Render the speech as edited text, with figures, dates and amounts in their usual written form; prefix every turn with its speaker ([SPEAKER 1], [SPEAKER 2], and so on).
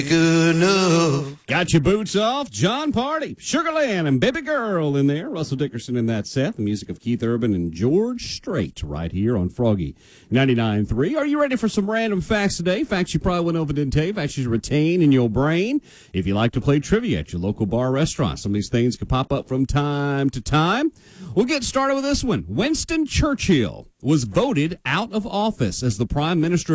[SPEAKER 1] Good enough.
[SPEAKER 2] Got your boots off? John Party, Sugarland, and Baby Girl in there. Russell Dickerson in that set. The music of Keith Urban and George Strait right here on Froggy 99.3. Are you ready for some random facts today? Facts you probably went over didn't tell you. Facts you retain in your brain. If you like to play trivia at your local bar or restaurant, some of these things could pop up from time to time. We'll get started with this one. Winston Churchill was voted out of office as the Prime Minister